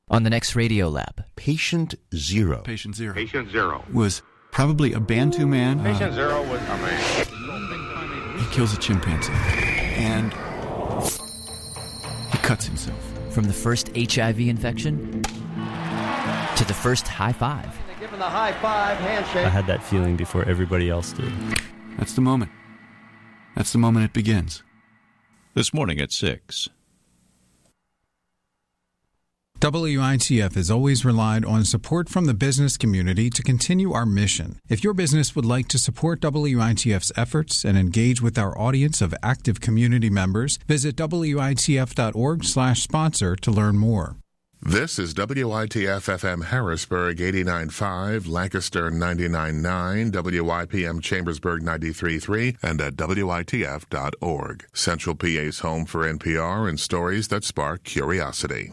On the next Radio Lab, Patient Zero. Patient Zero. Patient Zero Was probably a Bantu man. Patient Zero was a man. He kills a chimpanzee. And he cuts himself. from the first HIV infection to the first high five. Give him the high five handshake. I had that feeling before everybody else did. That's the moment. That's the moment it begins. This morning at 6. WITF has always relied on support from the business community to continue our mission. If your business would like to support WITF's efforts and engage with our audience of active community members, visit WITF.org/sponsor to learn more. This is WITF-FM Harrisburg 89.5, Lancaster 99.9, WIPM Chambersburg 93.3, and at WITF.org. Central PA's home for NPR and stories that spark curiosity.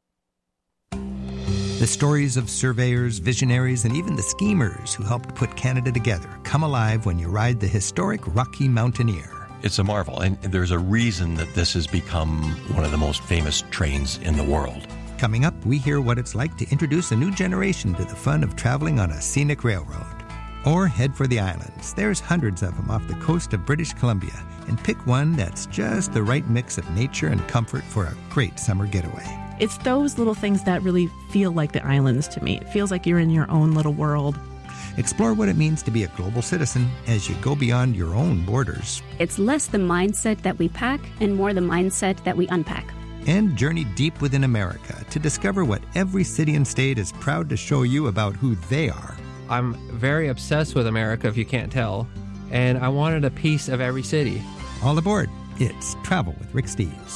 The stories of surveyors, visionaries, and even the schemers who helped put Canada together come alive when you ride the historic Rocky Mountaineer. It's a marvel, and there's a reason that this has become one of the most famous trains in the world. Coming up, we hear what it's like to introduce a new generation to the fun of traveling on a scenic railroad. Or head for the islands. There's hundreds of them off the coast of British Columbia, and pick one that's just the right mix of nature and comfort for a great summer getaway. It's those little things that really feel like the islands to me. It feels like you're in your own little world. Explore what it means to be a global citizen as you go beyond your own borders. It's less the mindset that we pack and more the mindset that we unpack. And journey deep within America to discover what every city and state is proud to show you about who they are. I'm very obsessed with America, if you can't tell, and I wanted a piece of every city. All aboard. It's Travel with Rick Steves.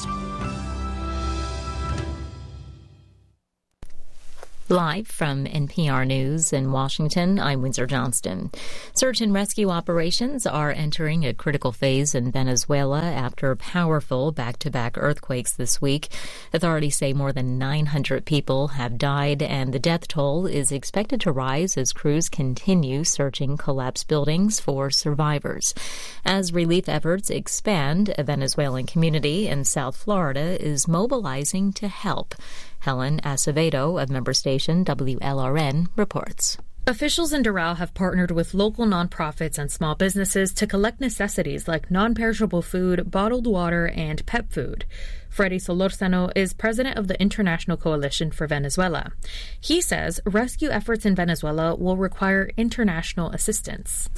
Live from NPR News in Washington, I'm Windsor Johnston. Search and rescue operations are entering a critical phase in Venezuela after powerful back-to-back earthquakes this week. Authorities say more than 900 people have died, and the death toll is expected to rise as crews continue searching collapsed buildings for survivors. As relief efforts expand, a Venezuelan community in South Florida is mobilizing to help. Helen Acevedo of member station WLRN reports. Officials in Doral have partnered with local nonprofits and small businesses to collect necessities like non-perishable food, bottled water, and pet food. Freddy Solorzano is president of the International Coalition for Venezuela. He says rescue efforts in Venezuela will require international assistance.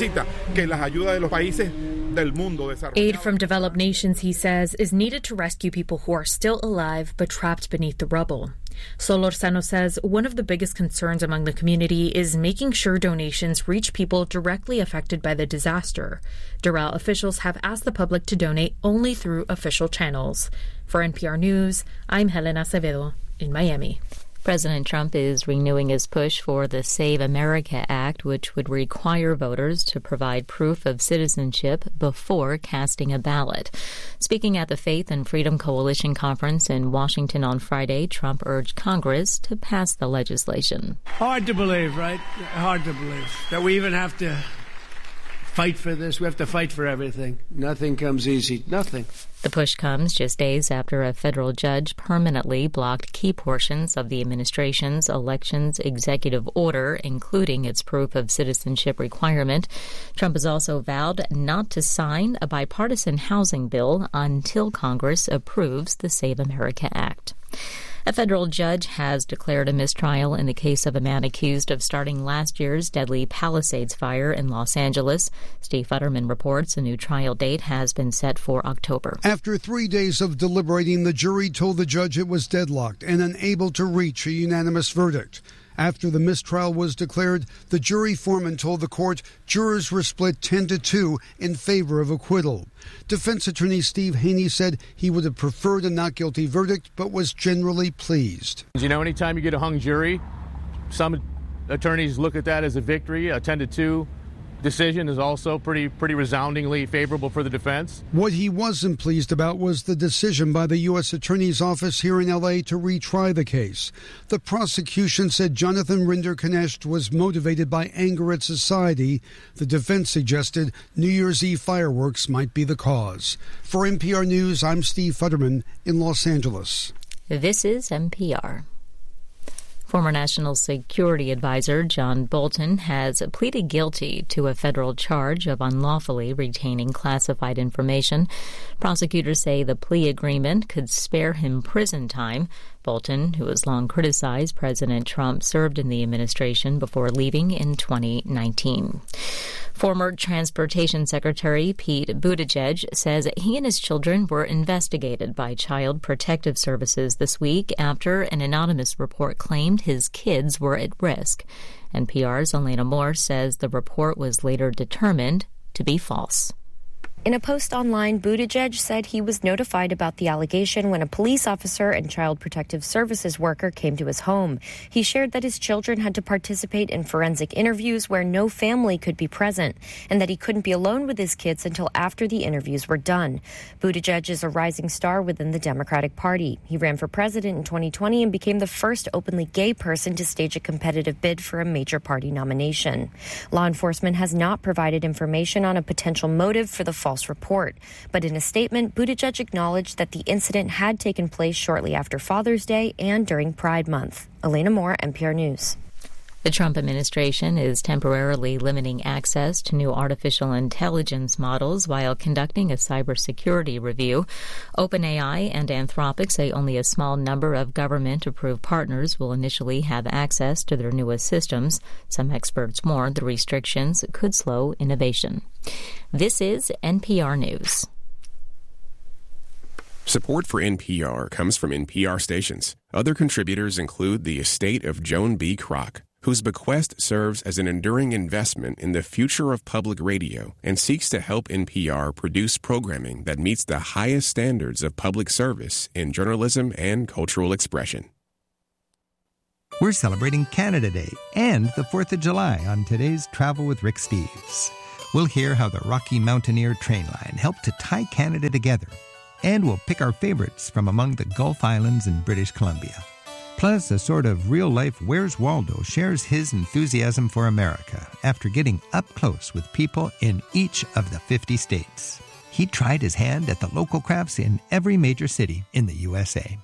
Aid from developed nations, he says, is needed to rescue people who are still alive but trapped beneath the rubble. Solorzano says one of the biggest concerns among the community is making sure donations reach people directly affected by the disaster. Doral officials have asked the public to donate only through official channels. For NPR News, I'm Helen Acevedo in Miami. President Trump is renewing his push for the Save America Act, which would require voters to provide proof of citizenship before casting a ballot. Speaking at the Faith and Freedom Coalition conference in Washington on Friday, Trump urged Congress to pass the legislation. Hard to believe, right? Hard to believe that we even have to fight for this. We have to fight for everything. Nothing comes easy. Nothing. The push comes just days after a federal judge permanently blocked key portions of the administration's elections executive order, including its proof of citizenship requirement. Trump has also vowed not to sign a bipartisan housing bill until Congress approves the Save America Act. A federal judge has declared a mistrial in the case of a man accused of starting last year's deadly Palisades fire in Los Angeles. Steve Futterman reports a new trial date has been set for October. After 3 days of deliberating, the jury told the judge it was deadlocked and unable to reach a unanimous verdict. After the mistrial was declared, the jury foreman told the court jurors were split 10-2 in favor of acquittal. Defense attorney Steve Haney said he would have preferred a not guilty verdict, but was generally pleased. You know, anytime you get a hung jury, some attorneys look at that as a victory. A 10-2 decision is also pretty resoundingly favorable for the defense. What he wasn't pleased about was the decision by the U.S. Attorney's Office here in L.A. to retry the case. The prosecution said Jonathan Rinder-Knecht was motivated by anger at society. The defense suggested New Year's Eve fireworks might be the cause. For NPR News, I'm Steve Futterman in Los Angeles. This is NPR. Former National Security Advisor John Bolton has pleaded guilty to a federal charge of unlawfully retaining classified information. Prosecutors say the plea agreement could spare him prison time. Bolton, who has long criticized President Trump, served in the administration before leaving in 2019. Former Transportation Secretary Pete Buttigieg says he and his children were investigated by Child Protective Services this week after an anonymous report claimed his kids were at risk. NPR's Elena Moore says the report was later determined to be false. In a post online, Buttigieg said he was notified about the allegation when a police officer and Child Protective Services worker came to his home. He shared that his children had to participate in forensic interviews where no family could be present, and that he couldn't be alone with his kids until after the interviews were done. Buttigieg is a rising star within the Democratic Party. He ran for president in 2020 and became the first openly gay person to stage a competitive bid for a major party nomination. Law enforcement has not provided information on a potential motive for the false report. But in a statement, Buttigieg acknowledged that the incident had taken place shortly after Father's Day and during Pride Month. Elena Moore, NPR News. The Trump administration is temporarily limiting access to new artificial intelligence models while conducting a cybersecurity review. OpenAI and Anthropic say only a small number of government-approved partners will initially have access to their newest systems. Some experts warn the restrictions could slow innovation. This is NPR News. Support for NPR comes from NPR stations. Other contributors include the estate of Joan B. Kroc, whose bequest serves as an enduring investment in the future of public radio and seeks to help NPR produce programming that meets the highest standards of public service in journalism and cultural expression. We're celebrating Canada Day and the 4th of July on today's Travel with Rick Steves. We'll hear how the Rocky Mountaineer train line helped to tie Canada together. And we'll pick our favorites from among the Gulf Islands in British Columbia. Plus, a sort of real-life Where's Waldo shares his enthusiasm for America after getting up close with people in each of the 50 states. He tried his hand at the local crafts in every major city in the USA.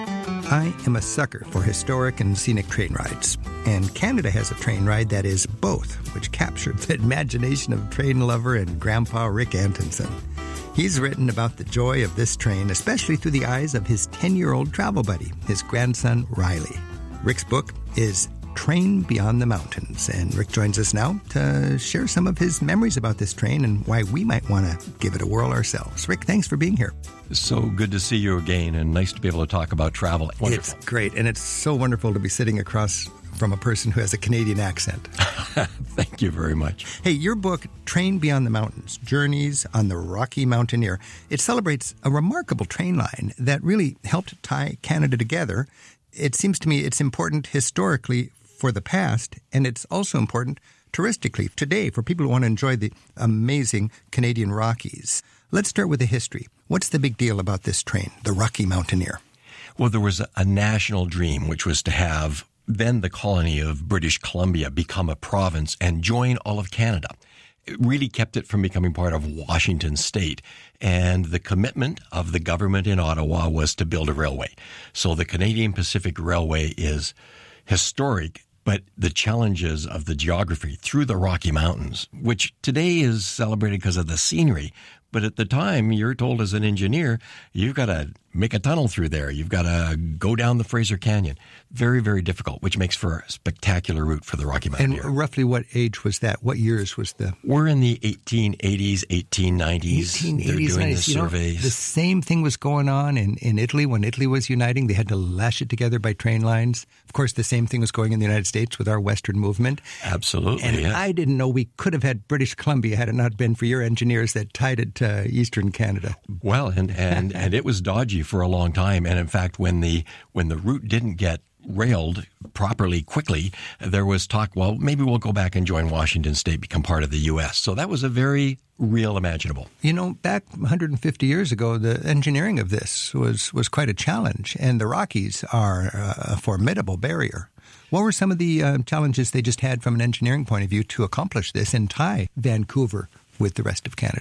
I am a sucker for historic and scenic train rides, and Canada has a train ride that is both, which captured the imagination of train lover and Grandpa Rick Antonson. He's written about the joy of this train, especially through the eyes of his 10-year-old travel buddy, his grandson, Riley. Rick's book is Train Beyond the Mountains, and Rick joins us now to share some of his memories about this train and why we might want to give it a whirl ourselves. Rick, thanks for being here. So good to see you again, and nice to be able to talk about travel. Wonderful. It's great, and it's so wonderful to be sitting across from a person who has a Canadian accent. Thank you very much. Hey, your book, Train Beyond the Mountains, Journeys on the Rocky Mountaineer, it celebrates a remarkable train line that really helped tie Canada together. It seems to me it's important historically for the past, and it's also important touristically today for people who want to enjoy the amazing Canadian Rockies. Let's start with the history. What's the big deal about this train, the Rocky Mountaineer? Well, there was a national dream, which was to have then the colony of British Columbia become a province and join all of Canada. It really kept it from becoming part of Washington state. And the commitment of the government in Ottawa was to build a railway. So the Canadian Pacific Railway is historic, but the challenges of the geography through the Rocky Mountains, which today is celebrated because of the scenery, but at the time, you're told as an engineer, you've got to make a tunnel through there. You've got to go down the Fraser Canyon. Very, very difficult, which makes for a spectacular route for the Rocky Mountaineer. And roughly what age was that? What years was the... We're in the 1880s, 1890s. They're doing the surveys. The same thing was going on in Italy when Italy was uniting. They had to lash it together by train lines. Of course, the same thing was going in the United States with our Western movement. Absolutely, And yes. I didn't know we could have had British Columbia had it not been for your engineers that tied it to Eastern Canada. Well, and it was dodgy for a long time. And in fact, when the route didn't get railed properly quickly, there was talk, well, maybe we'll go back and join Washington state, become part of the U.S. So that was a very real imaginable. You know, back 150 years ago, the engineering of this was quite a challenge, and the Rockies are a formidable barrier. What were some of the challenges they just had from an engineering point of view to accomplish this and tie Vancouver with the rest of Canada?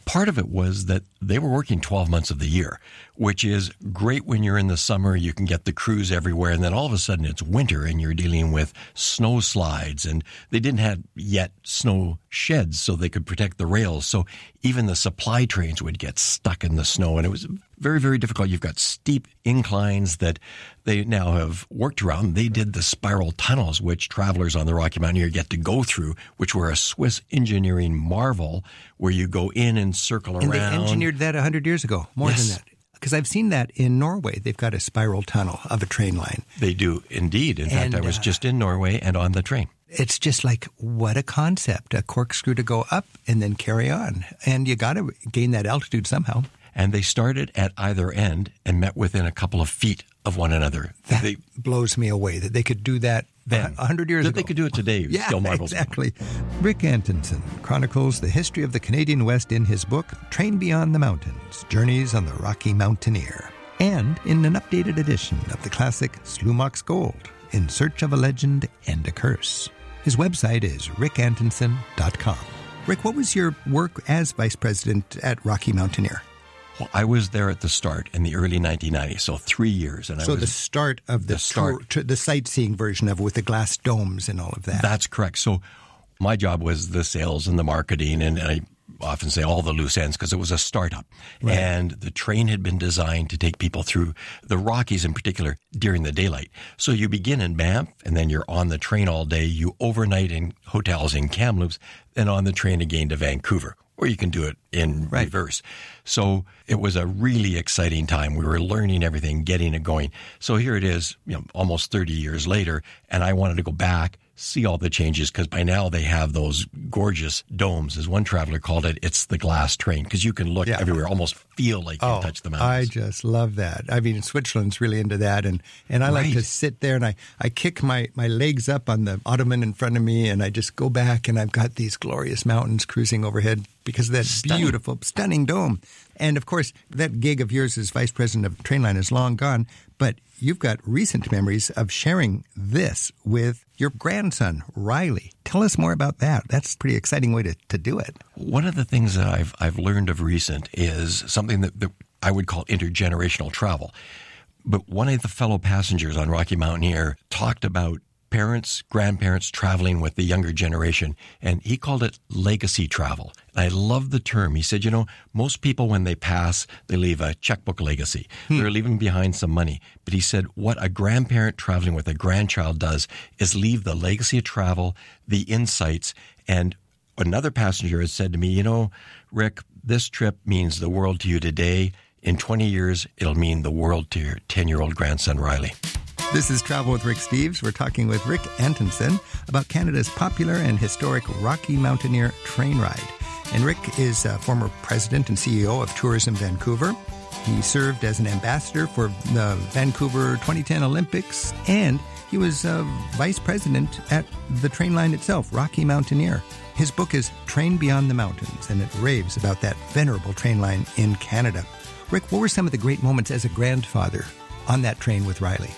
part of it was that they were working 12 months of the year, which is great when you're in the summer. You can get the crews everywhere, and then all of a sudden it's winter and you're dealing with snow slides, and they didn't have yet snow sheds so they could protect the rails. So even the supply trains would get stuck in the snow, and it was very, very difficult. You've got steep inclines that they now have worked around. They did the spiral tunnels, which travelers on the Rocky Mountaineer get to go through, which were a Swiss engineering marvel, where you go in and circle around. And they engineered that 100 years ago, more than that. Because I've seen that in Norway. They've got a spiral tunnel of a train line. They do, indeed. In fact, I was just in Norway and on the train. It's just like, what a concept, a corkscrew to go up and then carry on. And you got to gain that altitude somehow. And they started at either end and met within a couple of feet of one another. That blows me away, that they could do that then 100 years ago. That they could do it today. Yeah, still marvels. Exactly. Rick Antonsen chronicles the history of the Canadian West in his book, Train Beyond the Mountains, Journeys on the Rocky Mountaineer, and in an updated edition of the classic Slumox Gold, In Search of a Legend and a Curse. His website is rickantonsen.com. Rick, what was your work as vice president at Rocky Mountaineer? Well, I was there at the start in the early 1990s, so 3 years. And the start of the sightseeing version of it with the glass domes and all of that. That's correct. So my job was the sales and the marketing, and I often say all the loose ends because it was a startup. Right. And the train had been designed to take people through the Rockies in particular during the daylight. So you begin in Banff, and then you're on the train all day. You overnight in hotels in Kamloops, then on the train again to Vancouver. Or you can do it in reverse. So it was a really exciting time. We were learning everything, getting it going. So here it is, almost 30 years later, and I wanted to go back, see all the changes, because by now they have those gorgeous domes. As one traveler called it, it's the glass train, because you can look everywhere, almost feel like you touch the mountains. I just love that. I mean, Switzerland's really into that, and I like to sit there, and I kick my legs up on the ottoman in front of me, and I just go back, and I've got these glorious mountains cruising overhead because of that beautiful, stunning dome. And, of course, that gig of yours as vice president of Trainline is long gone, but you've got recent memories of sharing this with your grandson, Riley. Tell us more about that. That's a pretty exciting way to do it. One of the things that I've learned of recent is something that I would call intergenerational travel. But one of the fellow passengers on Rocky Mountaineer talked about parents, grandparents traveling with the younger generation, and he called it legacy travel. And I love the term. He said, most people when they pass, they leave a checkbook legacy. They're leaving behind some money. But he said what a grandparent traveling with a grandchild does is leave the legacy of travel, the insights. And another passenger had said to me, Rick, this trip means the world to you today. In 20 years, it'll mean the world to your 10-year-old grandson, Riley. This is Travel with Rick Steves. We're talking with Rick Antonsen about Canada's popular and historic Rocky Mountaineer train ride. And Rick is a former president and CEO of Tourism Vancouver. He served as an ambassador for the Vancouver 2010 Olympics, and he was vice president at the train line itself, Rocky Mountaineer. His book is Train Beyond the Mountains, and it raves about that venerable train line in Canada. Rick, what were some of the great moments as a grandfather on that train with Riley?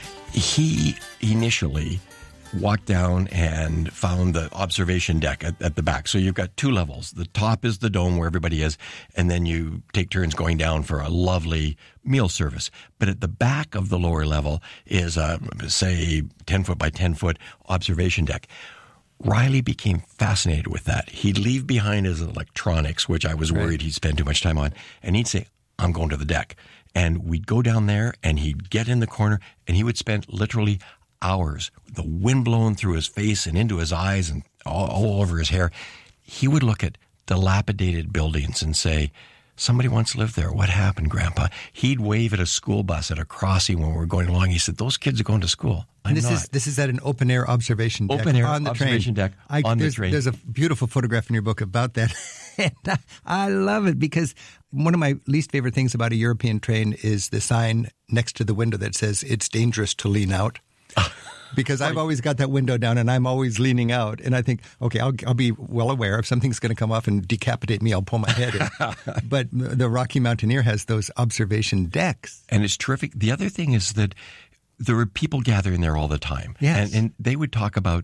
He initially walked down and found the observation deck at the back. So you've got two levels. The top is the dome where everybody is, and then you take turns going down for a lovely meal service. But at the back of the lower level is a, say, 10-foot by 10-foot observation deck. Riley became fascinated with that. He'd leave behind his electronics, which I was worried he'd spend too much time on, and he'd say, I'm going to the deck. And we'd go down there, and he'd get in the corner, and he would spend literally hours, the wind blowing through his face and into his eyes and all over his hair. He would look at dilapidated buildings and say, somebody once lived there. What happened, Grandpa? He'd wave at a school bus at a crossing when we were going along. He said, those kids are going to school. This is at an open-air observation deck on the observation train. Deck on the train. There's a beautiful photograph in your book about that. And I love it because one of my least favorite things about a European train is the sign next to the window that says, it's dangerous to lean out. Because I've always got that window down and I'm always leaning out. And I think, okay, I'll be well aware if something's going to come off and decapitate me, I'll pull my head in. But the Rocky Mountaineer has those observation decks. And it's terrific. The other thing is that there were people gathering there all the time. Yes. And they would talk about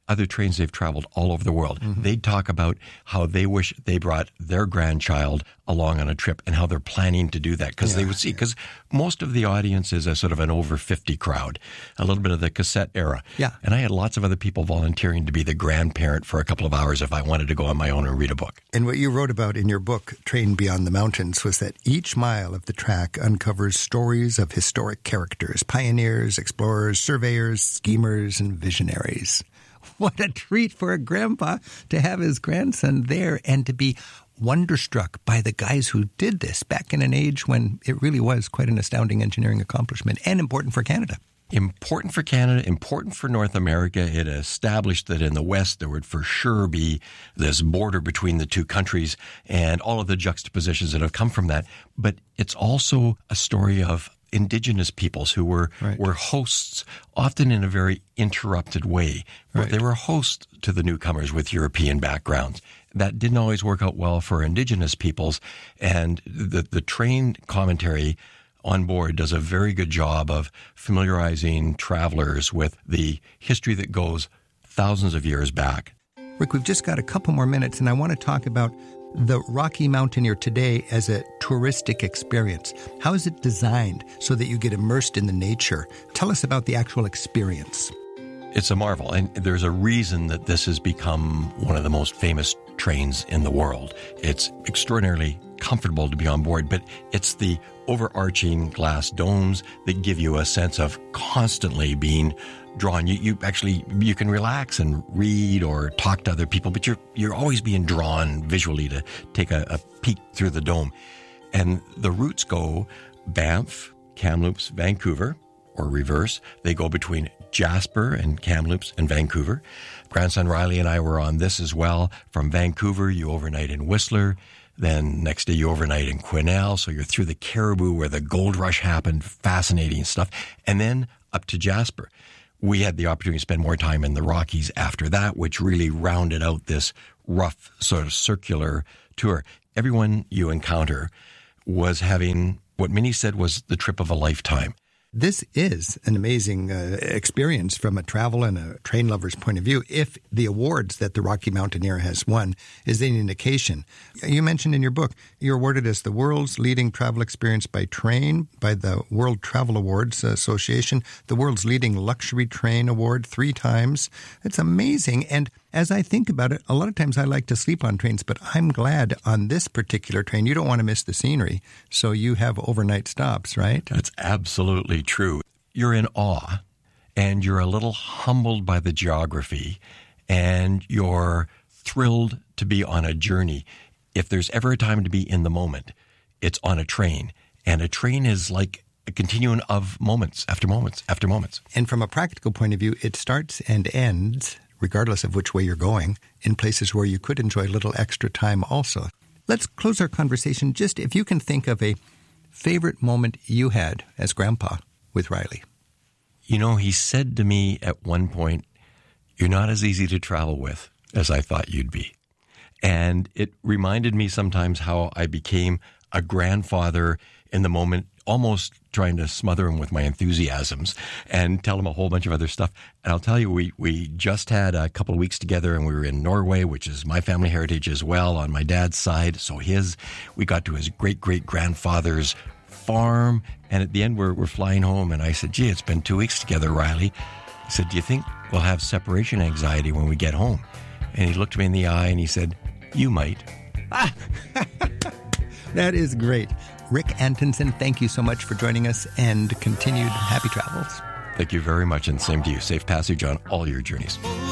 other trains they've traveled all over the world. Mm-hmm. They'd talk about how they wish they brought their grandchild along on a trip and how they're planning to do that. Because they would see, because most of the audience is a sort of an over 50 crowd, a little bit of the cassette era. Yeah. And I had lots of other people volunteering to be the grandparent for a couple of hours if I wanted to go on my own and read a book. And what you wrote about in your book, Train Beyond the Mountains, was that each mile of the track uncovers stories of historic characters, pioneers, explorers, surveyors, schemers, and visionaries. What a treat for a grandpa to have his grandson there and to be wonderstruck by the guys who did this back in an age when it really was quite an astounding engineering accomplishment and important for Canada. Important for Canada, important for North America. It established that in the West there would for sure be this border between the two countries and all of the juxtapositions that have come from that. But it's also a story of Indigenous peoples who were hosts, often in a very interrupted way. Right. They were hosts to the newcomers with European backgrounds. That didn't always work out well for Indigenous peoples, and the train commentary on board does a very good job of familiarizing travelers with the history that goes thousands of years back. Rick, we've just got a couple more minutes, and I want to talk about the Rocky Mountaineer today as a touristic experience. How is it designed so that you get immersed in the nature? Tell us about the actual experience. It's a marvel, and there's a reason that this has become one of the most famous trains in the world. It's extraordinarily comfortable to be on board, but it's the overarching glass domes that give you a sense of constantly being drawn. You can relax and read or talk to other people, but you're always being drawn visually to take a peek through the dome. And the routes go Banff, Kamloops, Vancouver, or reverse. They go between Jasper and Kamloops and Vancouver. Grandson Riley and I were on this as well. From Vancouver, you overnight in Whistler. Then next day you overnight in Quesnel. So you're through the Caribou where the gold rush happened. Fascinating stuff. And then up to Jasper. We had the opportunity to spend more time in the Rockies after that, which really rounded out this rough sort of circular tour. Everyone you encounter was having what Minnie said was the trip of a lifetime. This is an amazing experience from a travel and a train lover's point of view. If the awards that the Rocky Mountaineer has won is an indication. You mentioned in your book, you're awarded as the world's leading travel experience by train by the World Travel Awards Association, the world's leading luxury train award 3 times. It's amazing. And as I think about it, a lot of times I like to sleep on trains, but I'm glad on this particular train, you don't want to miss the scenery. So you have overnight stops, right? That's absolutely true. You're in awe and you're a little humbled by the geography and you're thrilled to be on a journey. If there's ever a time to be in the moment, it's on a train. And a train is like a continuum of moments after moments after moments. And from a practical point of view, it starts and ends, regardless of which way you're going, in places where you could enjoy a little extra time also. Let's close our conversation just if you can think of a favorite moment you had as grandpa with Riley. You know, he said to me at one point, "You're not as easy to travel with as I thought you'd be." And it reminded me sometimes how I became a grandfather in the moment, almost trying to smother him with my enthusiasms and tell him a whole bunch of other stuff. And I'll tell you, we just had a couple of weeks together and we were in Norway, which is my family heritage as well on my dad's side. So we got to his great-great-grandfather's farm. And at the end, we're flying home. And I said, "Gee, it's been 2 weeks together, Riley." I said, "Do you think we'll have separation anxiety when we get home?" And he looked me in the eye and he said, "You might." That is great. Rick Antonsen, thank you so much for joining us and continued happy travels. Thank you very much, and same to you. Safe passage on all your journeys.